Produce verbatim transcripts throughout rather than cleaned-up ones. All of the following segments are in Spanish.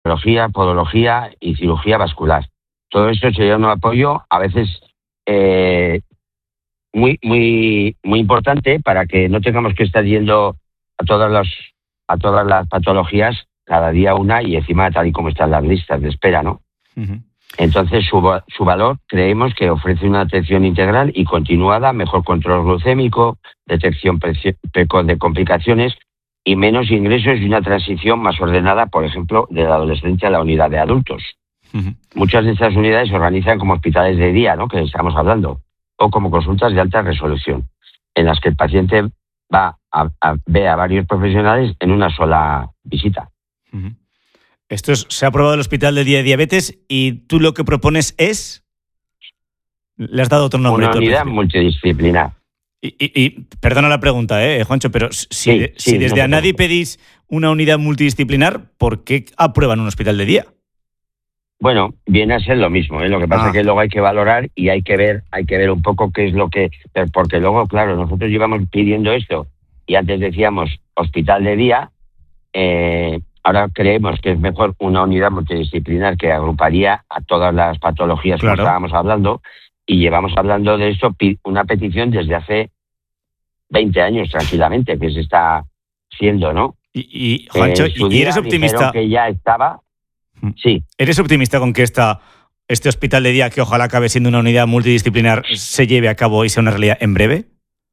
nefrología, podología y cirugía vascular. Todo esto sería un apoyo a veces eh, muy muy muy importante para que no tengamos que estar yendo a todas las a todas las patologías cada día una y encima tal y como están las listas de espera, ¿no? Uh-huh. Entonces su, su valor creemos que ofrece una atención integral y continuada, mejor control glucémico, detección pre- precoz de complicaciones y menos ingresos y una transición más ordenada, por ejemplo, de la adolescencia a la unidad de adultos. Uh-huh. Muchas de estas unidades se organizan como hospitales de día, ¿no?, que estamos hablando, o como consultas de alta resolución, en las que el paciente va a, a ver a varios profesionales en una sola visita. Uh-huh. Esto es, se ha aprobado el Hospital de Día de Diabetes y tú lo que propones es... Le has dado otro nombre. Una unidad multidisciplinar. Y, y, y perdona la pregunta, eh, Juancho, pero si, sí, de, sí, si desde no Anadi pedís una unidad multidisciplinar, ¿por qué aprueban un hospital de día? Bueno, viene a ser lo mismo, ¿eh? Lo que pasa ah. es que luego hay que valorar y hay que ver, hay que ver un poco qué es lo que... Porque luego, claro, nosotros llevamos pidiendo esto y antes decíamos hospital de día, eh, ahora creemos que es mejor una unidad multidisciplinar que agruparía a todas las patologías claro. que estábamos hablando, y llevamos hablando de esto, una petición desde hace veinte años tranquilamente, que se está haciendo, ¿no? Y, y Juancho, eh, ¿y eres optimista? Que ya estaba... Sí. ¿Eres optimista con que esta, este hospital de día, que ojalá acabe siendo una unidad multidisciplinar, se lleve a cabo y sea una realidad en breve?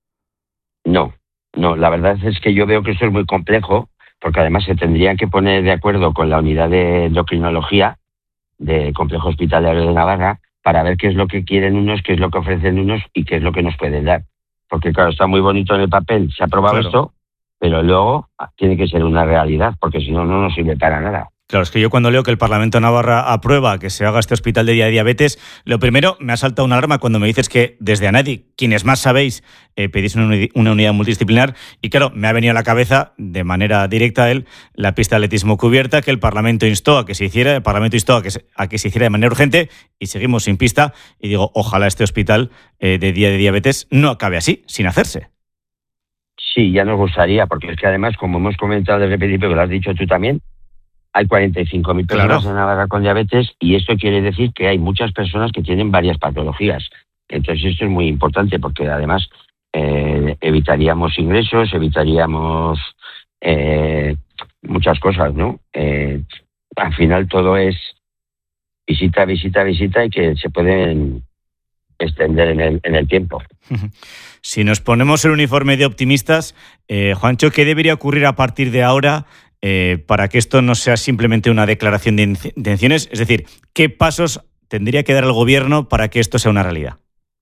No, no, la verdad es que yo veo que esto es muy complejo, porque además se tendrían que poner de acuerdo con la unidad de endocrinología del Complejo Hospitalario de Navarra para ver qué es lo que quieren unos, qué es lo que ofrecen unos y qué es lo que nos pueden dar. Porque claro, está muy bonito en el papel, se ha aprobado claro. esto, pero luego tiene que ser una realidad, porque si no, no nos sirve para nada. Claro, es que yo cuando leo que el Parlamento de Navarra aprueba que se haga este hospital de día de diabetes, lo primero, me ha saltado una alarma cuando me dices que desde Anadi, quienes más sabéis, eh, pedís una, una unidad multidisciplinar, y claro, me ha venido a la cabeza, de manera directa a él, la pista de atletismo cubierta, que el Parlamento instó a que se hiciera, el Parlamento instó a que se, a que se hiciera de manera urgente, y seguimos sin pista, y digo, ojalá este hospital eh, de día de diabetes no acabe así, sin hacerse. Sí, ya nos gustaría, porque es que además, como hemos comentado desde el principio, que lo has dicho tú también, hay cuarenta y cinco mil personas claro. en Navarra con diabetes y esto quiere decir que hay muchas personas que tienen varias patologías. Entonces esto es muy importante porque además eh, evitaríamos ingresos, evitaríamos eh, muchas cosas, ¿no? Eh, al final todo es visita, visita, visita y que se pueden extender en el, en el tiempo. Si nos ponemos el uniforme de optimistas, eh, Juancho, ¿qué debería ocurrir a partir de ahora Eh, para que esto no sea simplemente una declaración de intenciones? Es decir, ¿qué pasos tendría que dar el gobierno para que esto sea una realidad?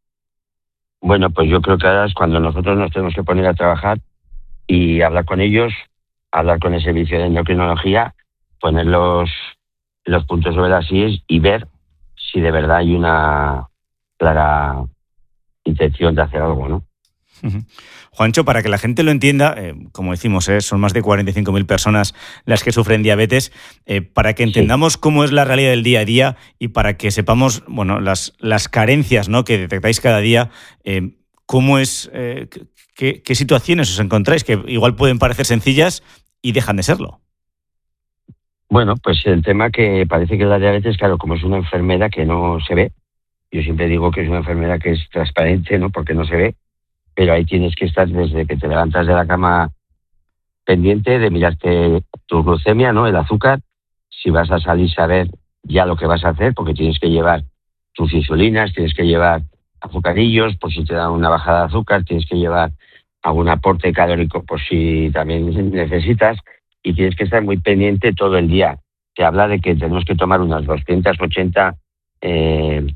Bueno, pues yo creo que ahora es cuando nosotros nos tenemos que poner a trabajar y hablar con ellos, hablar con el servicio de endocrinología, poner los, los puntos sobre las íes y ver si de verdad hay una clara intención de hacer algo, ¿no? Uh-huh. Juancho, para que la gente lo entienda, eh, como decimos, eh, son más de cuarenta y cinco mil personas las que sufren diabetes, eh, para que entendamos sí. cómo es la realidad del día a día y para que sepamos, bueno, las, las carencias, ¿no?, que detectáis cada día, eh, cómo es, eh, qué, qué situaciones os encontráis, que igual pueden parecer sencillas y dejan de serlo. Bueno, pues el tema que parece que la diabetes, claro, como es una enfermedad que no se ve, yo siempre digo que es una enfermedad que es transparente, ¿no?, porque no se ve, pero ahí tienes que estar desde que te levantas de la cama pendiente de mirarte tu glucemia, ¿no?, el azúcar, si vas a salir saber ya lo que vas a hacer, porque tienes que llevar tus insulinas, tienes que llevar azucarillos por si te dan una bajada de azúcar, tienes que llevar algún aporte calórico por si también necesitas, y tienes que estar muy pendiente todo el día. Te habla de que tenemos que tomar unas doscientas ochenta eh,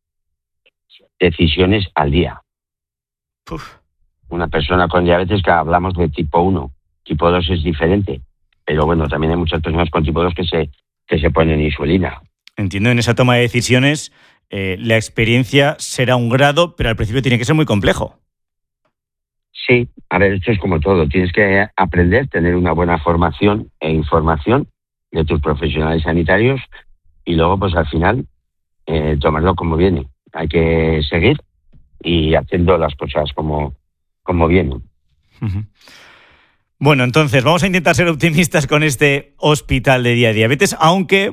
decisiones al día. Uf. Una persona con diabetes, que hablamos de tipo uno, tipo dos es diferente, pero bueno, también hay muchas personas con tipo dos que se, que se ponen insulina. Entiendo, en esa toma de decisiones eh, la experiencia será un grado, pero al principio tiene que ser muy complejo. Sí, a ver, esto es como todo, tienes que aprender, tener una buena formación e información de tus profesionales sanitarios y luego pues al final eh, tomarlo como viene. Hay que seguir y haciendo las cosas como, como vienen. Uh-huh. Bueno, entonces vamos a intentar ser optimistas con este hospital de día de diabetes, aunque